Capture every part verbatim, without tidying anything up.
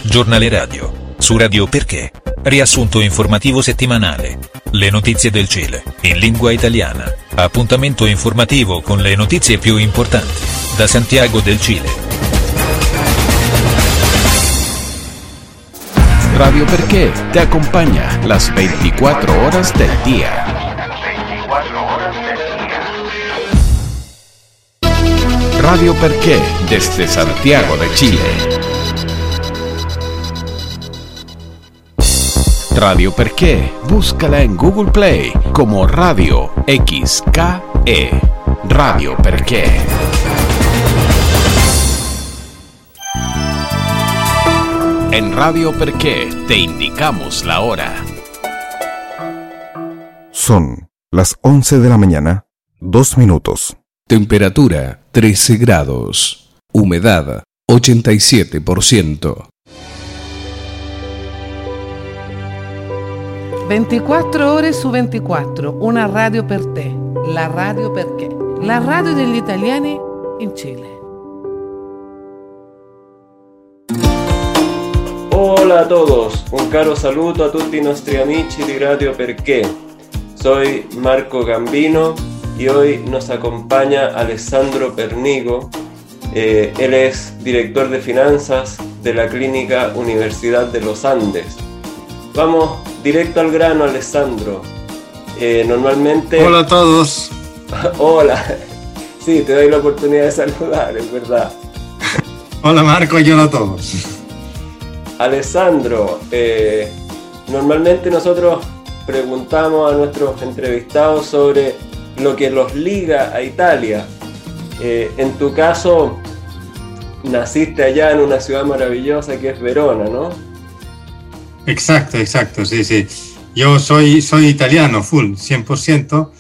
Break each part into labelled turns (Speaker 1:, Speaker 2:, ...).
Speaker 1: Giornale radio. Su Radio Perché. Riassunto informativo settimanale. Le notizie del Cile, in lingua italiana. Appuntamento informativo con le notizie più importanti. Da Santiago del Cile.
Speaker 2: Radio Perché te acompaña las veinticuatro horas del día. Radio Perché desde Santiago de Chile. Radio Perché, búscala en Google Play como Radio X K E. Radio Perché. En Radio Perché te indicamos la hora.
Speaker 3: Son las once de la mañana, dos minutos.
Speaker 2: Temperatura trece grados. Humedad ochenta y siete por ciento.
Speaker 4: ventiquattro ore su ventiquattro, una radio per te, la Radio Perché, la radio degli italiani in Cile.
Speaker 5: Hola a todos, un caro saluto a tutti i nostri amici di Radio Perché. Soy Marco Gambino y hoy nos acompaña Alessandro Pernigo. Eh, él es director de finanzas de la Clínica Universidad de los Andes. Vamos directo al grano, Alessandro. Eh, normalmente...
Speaker 6: Hola a todos.
Speaker 5: Hola. Sí, te doy la oportunidad de saludar, es verdad.
Speaker 6: Hola Marco y hola a todos.
Speaker 5: Alessandro, eh, normalmente nosotros preguntamos a nuestros entrevistados sobre lo que los liga a Italia. Eh, en tu caso, naciste allá en una ciudad maravillosa que es Verona, ¿no?
Speaker 6: Exacto, exacto, sí, sí. Yo soy, soy italiano, full, cien por ciento.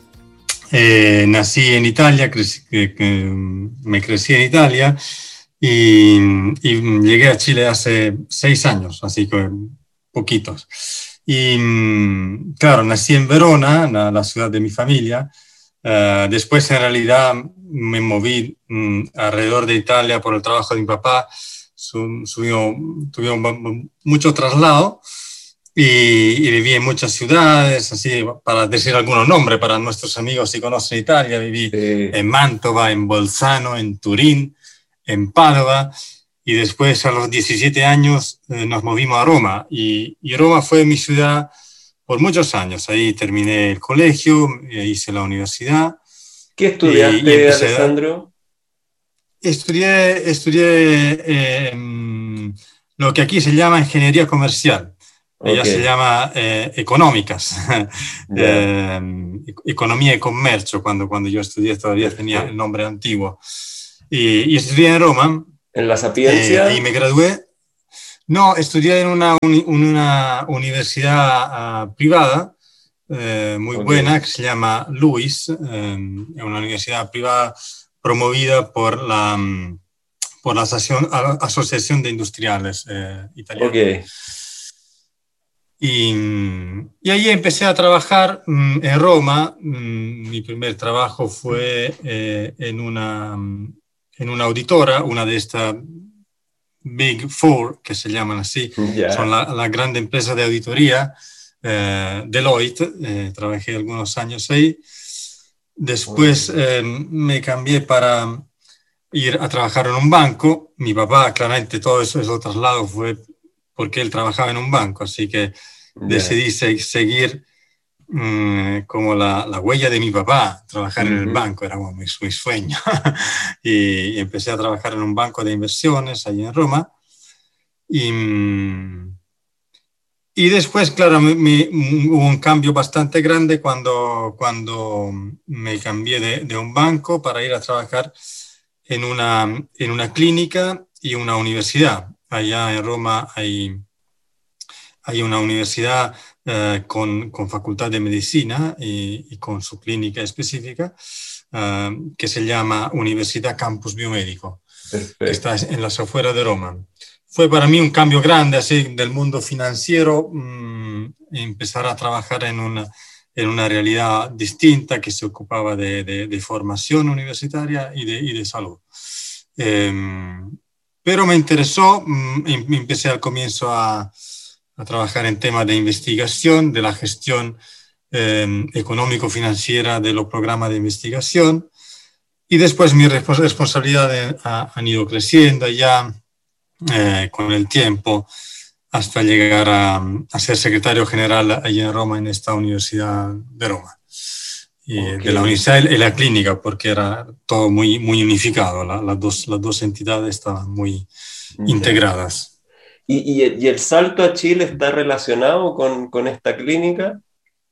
Speaker 6: Eh, nací en Italia, crecí, que, que, me crecí en Italia y, y llegué a Chile hace seis años, así que poquitos. Y claro, nací en Verona, la, la ciudad de mi familia. Uh, después, en realidad, me moví um, alrededor de Italia por el trabajo de mi papá. Subimos, tuvimos mucho traslado y, y viví en muchas ciudades, así para decir algunos nombres para nuestros amigos si conocen Italia. Viví sí. en Mantova, en Bolzano, en Turín, en Padova y después a los diecisiete años eh, nos movimos a Roma y, y Roma fue mi ciudad por muchos años. Ahí terminé el colegio, hice la universidad.
Speaker 5: ¿Qué estudiaste, y, y Alessandro?
Speaker 6: Estudié, estudié eh, lo que aquí se llama ingeniería comercial. Okay. Ella se llama eh, económicas. Yeah. eh, economía y comercio, cuando, cuando yo estudié todavía tenía el nombre antiguo. Y, y estudié en Roma.
Speaker 5: ¿En la Sapienza?
Speaker 6: Eh, y me gradué. No, estudié en una, uni, una universidad uh, privada eh, muy okay. buena que se llama LUIS. Eh, es una universidad privada promovida por la, por la Asociación, Asociación de Industriales eh, Italiana.
Speaker 5: Okay.
Speaker 6: Y, y ahí empecé a trabajar mm, en Roma. Mm, mi primer trabajo fue eh, en, una, en una auditora, una de estas Big Four, que se llaman así. Yeah. Son la, la grande empresa de auditoría, eh, Deloitte. Eh, trabajé algunos años ahí. Después eh, me cambié para ir a trabajar en un banco. Mi papá, claramente, todo eso, esos traslados fue porque él trabajaba en un banco, así que yeah. decidí se- seguir um, como la, la huella de mi papá, trabajar uh-huh. en el banco, era como mi, mi sueño. y, y empecé a trabajar en un banco de inversiones allí en Roma. Y... Um, Y después, claro, me, me, hubo un cambio bastante grande cuando, cuando me cambié de, de un banco para ir a trabajar en una, en una clínica y una universidad. Allá en Roma hay, hay una universidad eh, con, con facultad de medicina y, y con su clínica específica eh, que se llama Universidad Campus Biomédico, Perfecto. que está en las afueras de Roma. Fue para mí un cambio grande así del mundo financiero, mmm, empezar a trabajar en una, en una realidad distinta que se ocupaba de, de, de formación universitaria y de, y de salud. Eh, pero me interesó, me empecé al comienzo a, a trabajar en temas de investigación, de la gestión eh, económico-financiera de los programas de investigación, y después mis responsabilidades han ido creciendo ya eh, con el tiempo, hasta llegar a, a ser secretario general allí en Roma, en esta Universidad de Roma. Y okay. De la universidad y la clínica, porque era todo muy, muy unificado, la, las, dos, las dos entidades estaban muy yeah. integradas.
Speaker 5: ¿Y, y, ¿Y el salto a Chile está relacionado con, con esta clínica?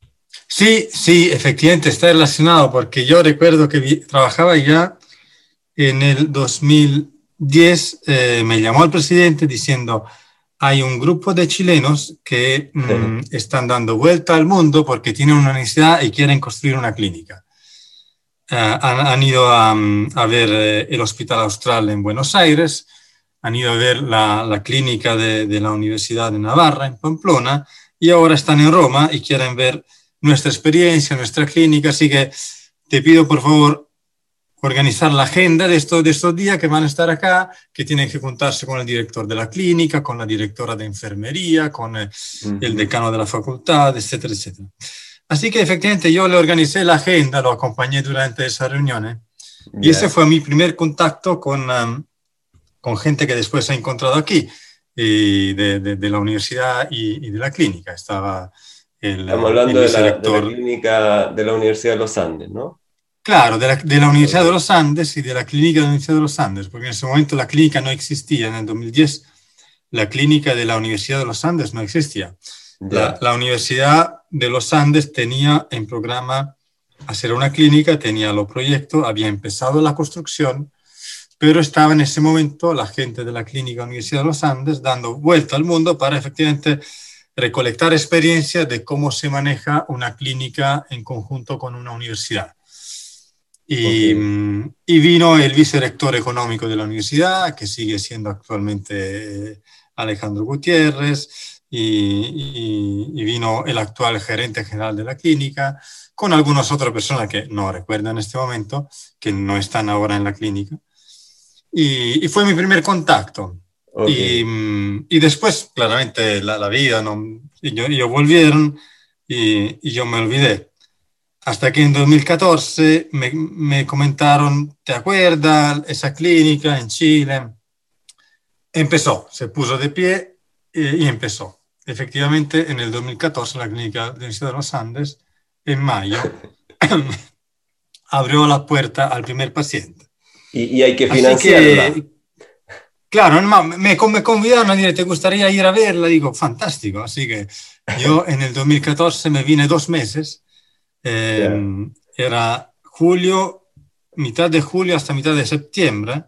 Speaker 6: Sí, sí, efectivamente está relacionado, porque yo recuerdo que vi, trabajaba ya en el dos mil diez, eh, me llamó el presidente diciendo: hay un grupo de chilenos que mmm, están dando vuelta al mundo porque tienen una necesidad y quieren construir una clínica. Uh, han, han ido a, a ver eh, el Hospital Austral en Buenos Aires, han ido a ver la, la clínica de, de la Universidad de Navarra en Pamplona, y ahora están en Roma y quieren ver nuestra experiencia, nuestra clínica. Así que te pido, por favor, organizar la agenda de estos, de estos días que van a estar acá, que tienen que juntarse con el director de la clínica, con la directora de enfermería, con el, uh-huh. el decano de la facultad, etcétera, etcétera. Así que efectivamente yo le organicé la agenda, lo acompañé durante esa reunión, ¿eh? Yeah. Y ese fue mi primer contacto con, um, con gente que después he encontrado aquí, y de, de, de la universidad y, y de la clínica. Estaba el,
Speaker 5: Estamos hablando el de, la, de la clínica de la Universidad de los Andes, ¿no?
Speaker 6: Claro, de la, de la Universidad de los Andes y de la clínica de la Universidad de los Andes, porque en ese momento la clínica no existía. En el dos mil diez la clínica de la Universidad de los Andes no existía. La, la Universidad de los Andes tenía en programa hacer una clínica, tenía los proyectos, había empezado la construcción, pero estaba en ese momento la gente de la clínica de la Universidad de los Andes dando vuelta al mundo para efectivamente recolectar experiencia de cómo se maneja una clínica en conjunto con una universidad. Y, okay. y vino el vicerrector económico de la universidad, que sigue siendo actualmente Alejandro Gutiérrez, y, y, y vino el actual gerente general de la clínica, con algunas otras personas que no recuerdo en este momento, que no están ahora en la clínica. Y, y fue mi primer contacto. Okay. Y, y después, claramente, la, la vida, ¿no? ellos, ellos volvieron y, y yo me olvidé. Hasta que en dos mil catorce me, me comentaron: ¿te acuerdas? Esa clínica en Chile. Empezó, se puso de pie y, y empezó. Efectivamente, en el dos mil catorce la clínica de la Universidad de los Andes, en mayo, abrió la puerta al primer paciente.
Speaker 5: Y, y hay que financiarla.
Speaker 6: Que, claro, me, me convidaron a decir: ¿te gustaría ir a verla? Digo, fantástico. Así que yo en el dos mil catorce me vine dos meses. Eh, yeah. Era julio, mitad de julio hasta mitad de septiembre,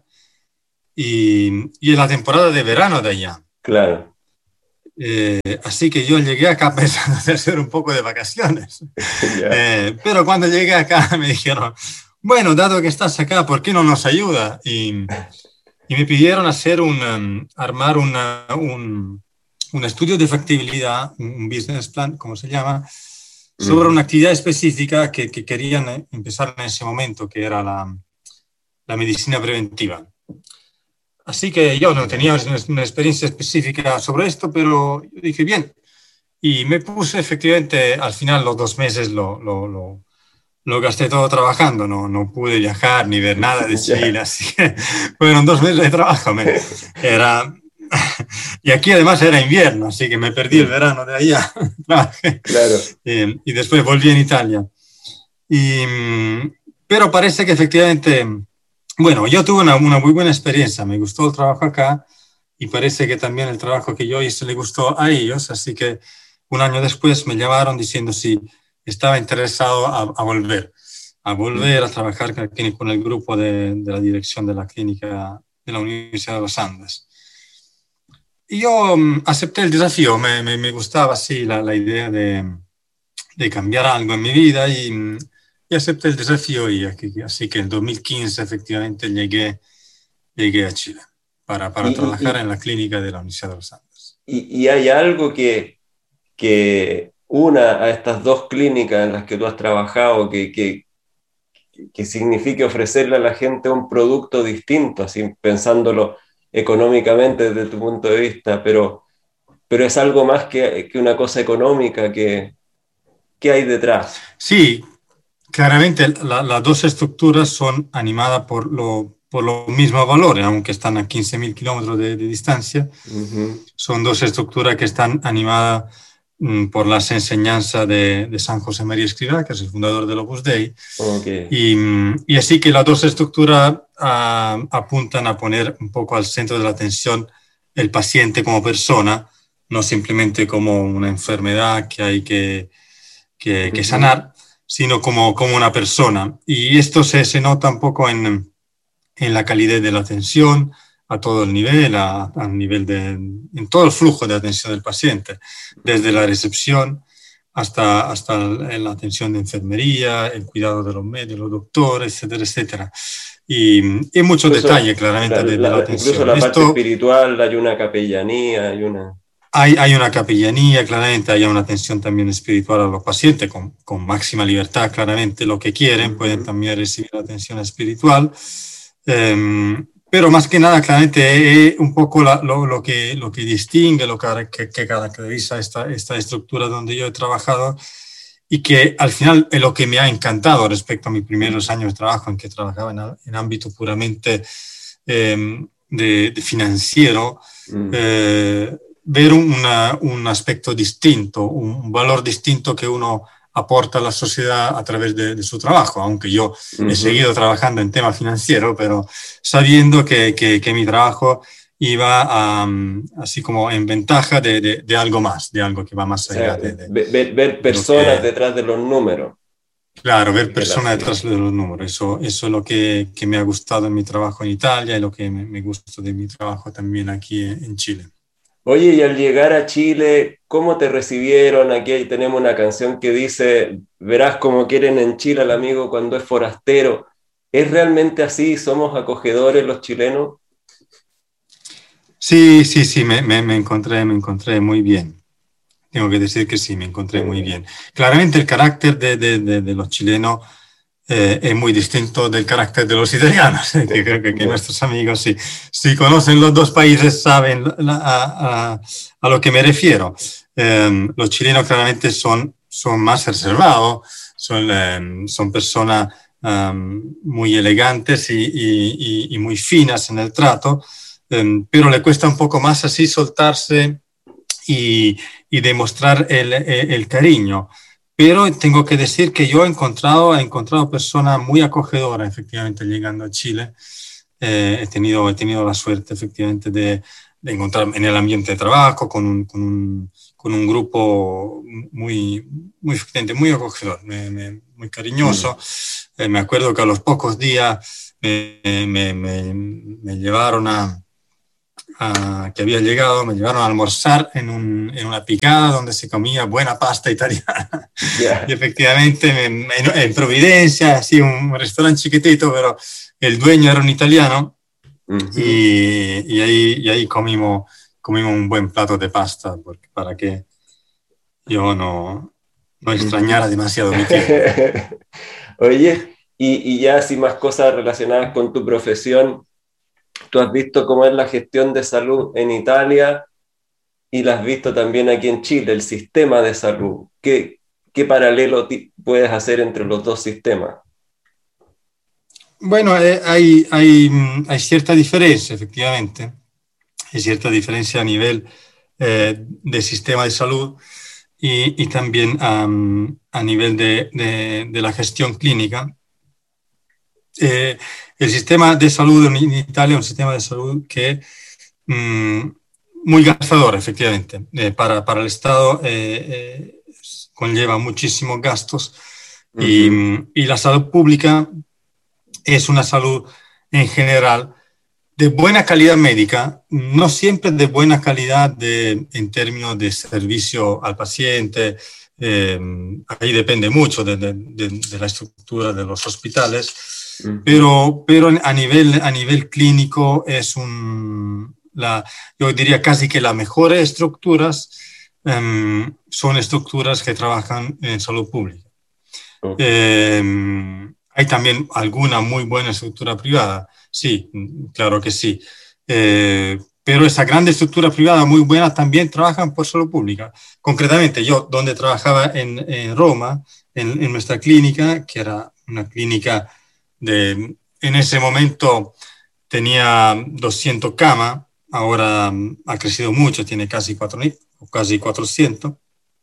Speaker 6: y, y la temporada de verano de allá.
Speaker 5: Claro.
Speaker 6: Eh, así que yo llegué acá pensando de hacer un poco de vacaciones. Yeah. Eh, pero cuando llegué acá me dijeron: bueno, dado que estás acá, ¿por qué no nos ayuda? Y, y me pidieron hacer un, um, armar una, un, un estudio de factibilidad, un business plan, como se llama, sobre una actividad específica que, que querían empezar en ese momento, que era la, la medicina preventiva. Así que yo no tenía una experiencia específica sobre esto, pero yo dije, bien. Y me puse, efectivamente, al final los dos meses lo, lo, lo, lo gasté todo trabajando. No, no pude viajar ni ver nada de Chile, así que fueron dos meses de trabajo. Me, era... Y aquí además era invierno, así que me perdí el verano de allá.
Speaker 5: Claro.
Speaker 6: Y, y después volví en Italia. Y, pero parece que efectivamente, bueno, yo tuve una, una muy buena experiencia, me gustó el trabajo acá, y parece que también el trabajo que yo hice le gustó a ellos, así que un año después me llamaron diciendo si estaba interesado a, a volver, a volver a trabajar con el grupo de, de la dirección de la clínica de la Universidad de los Andes. Y yo um, acepté el desafío, me, me, me gustaba así la, la idea de, de cambiar algo en mi vida, y, y acepté el desafío, y aquí, así que en dos mil quince efectivamente llegué, llegué a Chile para, para y, trabajar y, en la clínica de la Universidad de los Andes.
Speaker 5: ¿Y, y hay algo que, que una a estas dos clínicas en las que tú has trabajado que, que, que signifique ofrecerle a la gente un producto distinto, así pensándolo económicamente desde tu punto de vista, pero, pero es algo más que, que una cosa económica. que, ¿Qué hay detrás?
Speaker 6: Sí, claramente la, las dos estructuras son animadas por, lo, por los mismos valores, aunque están a quince mil kilómetros de, de distancia. Uh-huh. Son dos estructuras que están animadas mm, por las enseñanzas de, de San José María Escrivá, que es el fundador del Opus Dei.
Speaker 5: Okay.
Speaker 6: Y, y así que las dos estructuras uh, apuntan a poner un poco al centro de la atención el paciente como persona, no simplemente como una enfermedad que hay que, que, que sanar, sino como, como una persona. Y esto se, se nota un poco en, en la calidad de la atención a todo el nivel, a, a nivel de, en todo el flujo de atención del paciente, desde la recepción hasta, hasta la atención de enfermería, el cuidado de los médicos, los doctores, etcétera, etcétera. Y, y muchos
Speaker 5: incluso,
Speaker 6: detalles, claramente,
Speaker 5: la,
Speaker 6: de, de
Speaker 5: la,
Speaker 6: la atención.
Speaker 5: Incluso la parte
Speaker 6: Esto,
Speaker 5: espiritual, hay una capellanía, hay una...
Speaker 6: Hay, hay una capellanía, claramente, hay una atención también espiritual a los pacientes, con, con máxima libertad, claramente, lo que quieren, uh-huh. pueden también recibir atención espiritual. Eh, pero más que nada, claramente, es un poco la, lo, lo, que, lo que distingue, lo que, que, que caracteriza esta, esta estructura donde yo he trabajado y que al final es lo que me ha encantado respecto a mis primeros años de trabajo, en que trabajaba en, en ámbito puramente eh, de, de financiero, uh-huh. eh, ver una, un aspecto distinto, un valor distinto que uno aporta a la sociedad a través de, de su trabajo, aunque yo uh-huh. he seguido trabajando en tema financiero, pero sabiendo que, que, que mi trabajo iba a, así como en ventaja de, de, de algo más, de algo que va más allá.
Speaker 5: O sea,
Speaker 6: de, de,
Speaker 5: ver, ver personas
Speaker 6: que,
Speaker 5: detrás de los números.
Speaker 6: Claro, ver personas detrás de los números. Eso, eso es lo que, que me ha gustado en mi trabajo en Italia y lo que me, me gusta de mi trabajo también aquí en Chile.
Speaker 5: Oye, y al llegar a Chile, ¿cómo te recibieron? Aquí tenemos una canción que dice, verás cómo quieren en Chile al amigo cuando es forastero. ¿Es realmente así? ¿Somos acogedores los chilenos?
Speaker 6: Sí, sí, sí, me, me, me encontré, me encontré muy bien. Tengo que decir que sí, me encontré muy bien. Claramente el carácter de, de, de, de los chilenos Eh, es muy distinto del carácter de los italianos, eh, que creo que, que nuestros amigos, si, si conocen los dos países, saben la, a, a, a lo que me refiero. Eh, los chilenos claramente son, son más reservados, son, eh, son personas um, muy elegantes y, y, y muy finas en el trato, eh, pero le cuesta un poco más así soltarse y, y demostrar el, el, el cariño. Pero tengo que decir que yo he encontrado, he encontrado personas muy acogedoras, efectivamente, llegando a Chile. Eh, he, tenido, he tenido la suerte, efectivamente, de, de encontrarme en el ambiente de trabajo con un, con un, con un grupo muy, muy, muy acogedor, me, me, muy cariñoso. Mm. Eh, me acuerdo que a los pocos días me, me, me, me llevaron a... Uh, que había llegado, me llevaron a almorzar en, un, en una picada donde se comía buena pasta italiana. Yeah. Y efectivamente me, me, en Providencia, así un restaurante chiquitito, pero el dueño era un italiano. Uh-huh. y, y ahí, y ahí comimos, comimos un buen plato de pasta porque, para que yo no, no extrañara demasiado mi tiempo.
Speaker 5: Oye, y, y ya así más cosas relacionadas con tu profesión. Tú has visto cómo es la gestión de salud en Italia y la has visto también aquí en Chile, el sistema de salud. ¿Qué, qué paralelo puedes hacer entre los dos sistemas?
Speaker 6: Bueno, eh, hay, hay, hay cierta diferencia, efectivamente. Hay cierta diferencia a nivel eh, de sistema de salud y, y también um, a nivel de, de, de la gestión clínica. Eh, el sistema de salud en Italia es un sistema de salud que es mmm, muy gastador, efectivamente. Eh, para, para el Estado eh, eh, conlleva muchísimos gastos. Uh-huh. y, y la salud pública es una salud en general de buena calidad médica, no siempre de buena calidad de, en términos de servicio al paciente. Eh, ahí depende mucho de, de, de, de la estructura de los hospitales. Pero, pero a, nivel, a nivel clínico es un, la, yo diría casi que las mejores estructuras um, son estructuras que trabajan en salud pública. Okay. Eh, hay también alguna muy buena estructura privada, sí, claro que sí. eh, pero esa gran estructura privada muy buena también trabajan por salud pública. Concretamente, yo donde trabajaba en, en Roma, en, en nuestra clínica, que era una clínica de, en ese momento tenía doscientas camas, ahora ha crecido mucho, tiene casi, cuatro, casi cuatrocientas.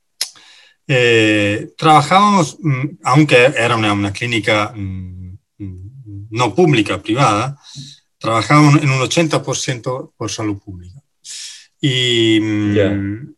Speaker 6: Eh, trabajábamos, aunque era una, una clínica no pública, privada, trabajábamos en un ochenta por ciento por salud pública. Y, yeah.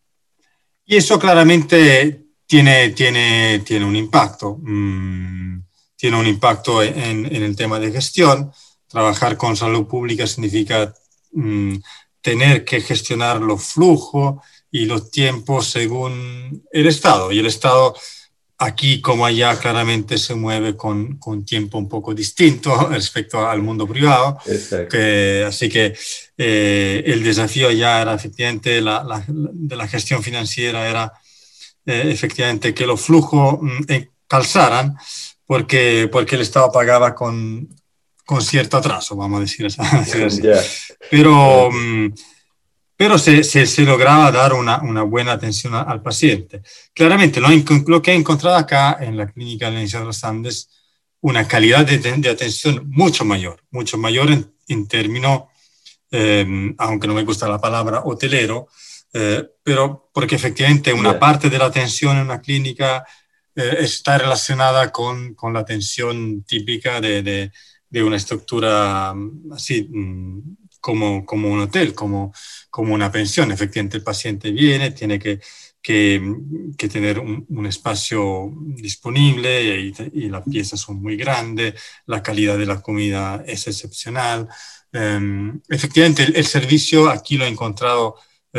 Speaker 6: y eso claramente tiene, tiene, tiene un impacto. Mm, tiene un impacto en, en el tema de gestión. Trabajar con salud pública significa mm, tener que gestionar los flujos y los tiempos según el Estado. Y el Estado, aquí como allá, claramente se mueve con, con tiempo un poco distinto respecto al mundo privado. Que, así que eh, el desafío allá era efectivamente la, la, de la gestión financiera, era eh, efectivamente que los flujos eh, calzaran, porque, porque el Estado pagaba con, con cierto atraso, vamos a decir, decir así. Yeah. Pero... Um, pero se, se, se lograba dar una, una buena atención a, al paciente. Claramente, lo, lo que he encontrado acá en la clínica de la Universidad de los Andes, una calidad de, de atención mucho mayor, mucho mayor en, en términos, eh, aunque no me gusta la palabra hotelero, eh, pero porque efectivamente una yeah. parte de la atención en una clínica eh, está relacionada con, con la atención típica de, de, de una estructura así, como, como un hotel, como, como una pensión. Efectivamente, el paciente viene, tiene que, que, que tener un, un espacio disponible y, y las piezas son muy grandes, la calidad de la comida es excepcional. Um, efectivamente, el, el servicio aquí lo he encontrado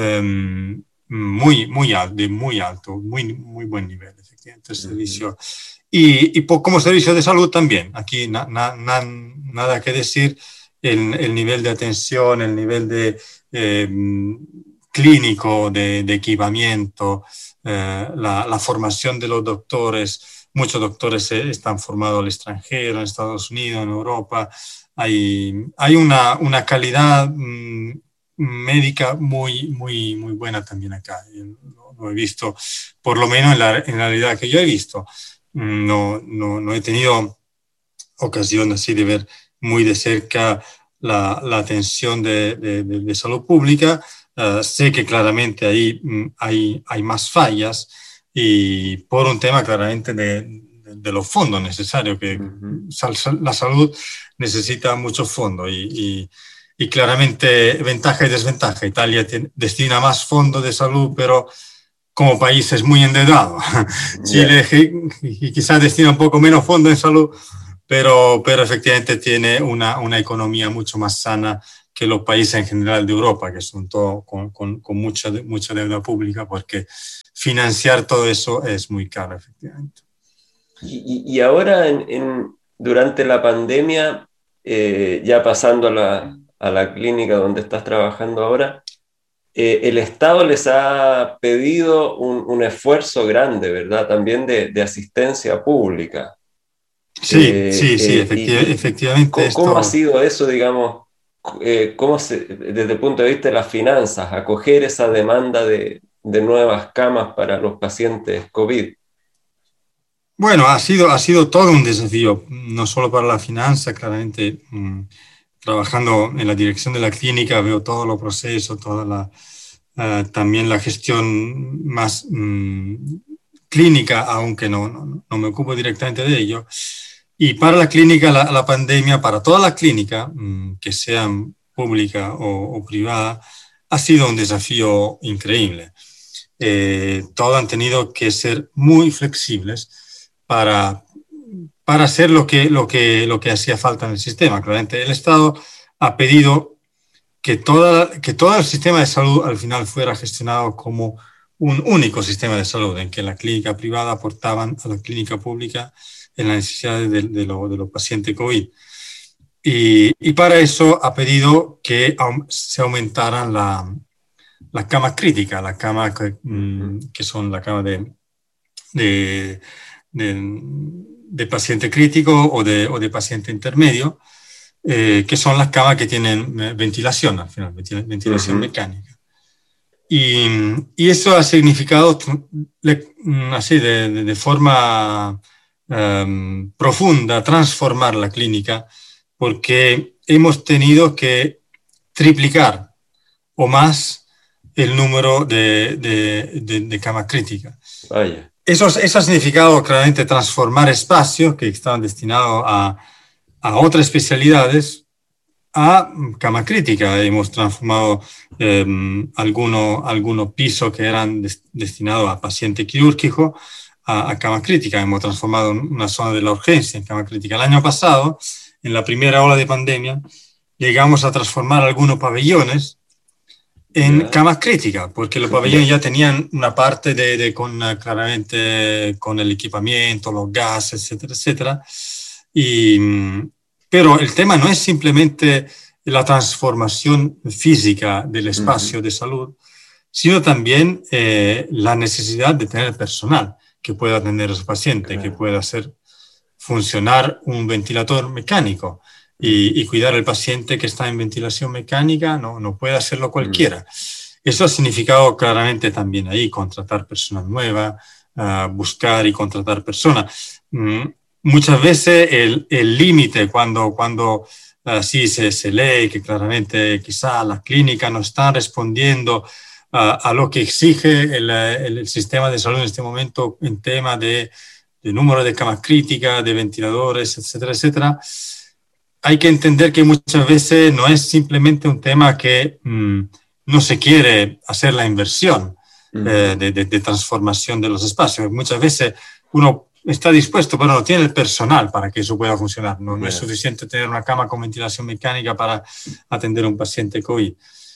Speaker 6: um, muy, muy alto, de muy alto, muy, muy buen nivel, efectivamente, el servicio. Y, y como servicio de salud también, aquí na, na, na, nada que decir. El, el nivel de atención, el nivel de eh, clínico, de, de equipamiento, eh, la, la formación de los doctores. Muchos doctores están formados al extranjero, en Estados Unidos, en Europa. Hay, hay una, una calidad mmm, médica muy, muy, muy buena también acá. Yo lo, lo he visto, por lo menos en la, en la realidad que yo he visto. No, no, no he tenido ocasión así de ver muy de cerca la, la atención de, de, de salud pública. Uh, sé que claramente ahí mm, hay, hay más fallas y por un tema claramente de, de, de los fondos necesarios, que uh-huh. sal, la salud necesita mucho fondo y, y, y claramente ventaja y desventaja. Italia tiene, destina más fondos de salud, pero como país es muy endeudado. Yeah. Chile y quizás destina un poco menos fondos en salud, Pero, pero efectivamente tiene una, una economía mucho más sana que los países en general de Europa, que son todos con, con, con mucha, mucha deuda pública, porque financiar todo eso es muy caro, efectivamente.
Speaker 5: Y, y ahora, en, en, durante la pandemia, eh, ya pasando a la, a la clínica donde estás trabajando ahora, eh, el Estado les ha pedido un, un esfuerzo grande, ¿verdad? También de, de asistencia pública.
Speaker 6: Sí, eh, sí, sí, eh, efecti- y, efectivamente.
Speaker 5: ¿Cómo,
Speaker 6: esto...
Speaker 5: ¿Cómo ha sido eso, digamos, eh, cómo se, desde el punto de vista de las finanzas, acoger esa demanda de, de nuevas camas para los pacientes COVID?
Speaker 6: Bueno, ha sido, ha sido todo un desafío, no solo para la finanza, claramente. Mmm, trabajando en la dirección de la clínica veo todos los procesos, toda la, uh, también la gestión más mmm, clínica, aunque no, no, no me ocupo directamente de ello. Y para la clínica, la, la pandemia, para toda la clínica, mmm, que sean pública o, o privada, ha sido un desafío increíble. Eh, todos han tenido que ser muy flexibles para, para hacer lo que, lo, que, lo que hacía falta en el sistema. Claramente el Estado ha pedido que, toda, que todo el sistema de salud al final fuera gestionado como un único sistema de salud, en que la clínica privada aportaban a la clínica pública en las necesidades de, de, lo, de los pacientes COVID. Y, y para eso ha pedido que se aumentaran la, la cama crítica, la cama que, mm, que son la cama de, de, de, de paciente crítico o de, o de paciente intermedio, eh, que son las camas que tienen eh, ventilación, al final, ventilación uh-huh. mecánica. Y, y eso ha significado así de, de, de forma um, profunda transformar la clínica, porque hemos tenido que triplicar o más el número de, de, de, de camas críticas.
Speaker 5: Vaya.
Speaker 6: Eso, eso ha significado claramente transformar espacios que estaban destinados a, a otras especialidades a cama crítica. Hemos transformado eh, algunos algunos pisos que eran des, destinados a paciente quirúrgico a, a cama crítica. Hemos transformado una zona de la urgencia en cama crítica. El año pasado, en la primera ola de pandemia, llegamos a transformar algunos pabellones en yeah. camas críticas, porque los pabellones ya tenían una parte de, de con, claramente con el equipamiento, los gases, etcétera, etcétera. Y, pero el tema no es simplemente la transformación física del espacio uh-huh. de salud, sino también eh, la necesidad de tener personal que pueda atender a su paciente, claro. que pueda hacer funcionar un ventilador mecánico. Y, y cuidar al paciente que está en ventilación mecánica no, no puede hacerlo cualquiera. Mm. Eso ha significado claramente también ahí contratar personas nuevas, uh, buscar y contratar personas. Mm, muchas veces el límite cuando, cuando uh, sí se, se lee que claramente quizá las clínicas no están respondiendo uh, a lo que exige el, el, el sistema de salud en este momento en tema de, de número de camas críticas, de ventiladores, etcétera, etcétera. Hay que entender que muchas veces no es simplemente un tema que mmm, no se quiere hacer la inversión uh-huh. eh, de, de, de transformación de los espacios. Muchas veces uno está dispuesto, pero no tiene el personal para que eso pueda funcionar. No, no es suficiente tener una cama con ventilación mecánica para atender a un paciente COVID.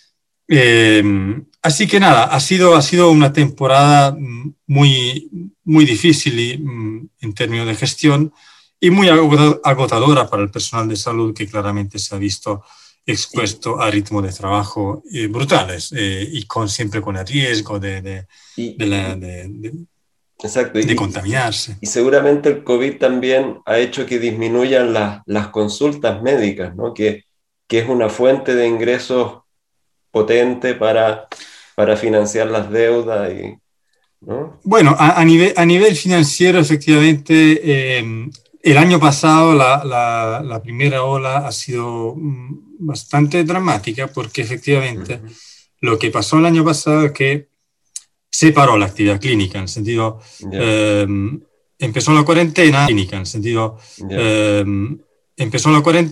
Speaker 6: Eh, así que nada, ha sido, ha sido una temporada muy, muy difícil y, en términos de gestión, y muy agotadora para el personal de salud, que claramente se ha visto expuesto a ritmos de trabajo eh, brutales eh, y con, siempre con el riesgo de, de, y, de, la, de, de,
Speaker 5: exacto,
Speaker 6: de
Speaker 5: y,
Speaker 6: contaminarse.
Speaker 5: Y seguramente el COVID también ha hecho que disminuyan las, las consultas médicas, ¿no? que, que es una fuente de ingresos potente para, para financiar las deudas. Y, ¿no?
Speaker 6: Bueno, a, a, nivel, a nivel financiero, efectivamente, eh, el año pasado la, la, la primera ola ha sido bastante dramática, porque efectivamente uh-huh. lo que pasó el año pasado es que se paró la actividad clínica, en el sentido, yeah. eh, empezó la cuarentena clínica, en el sentido, yeah. eh, empezó la cuarentena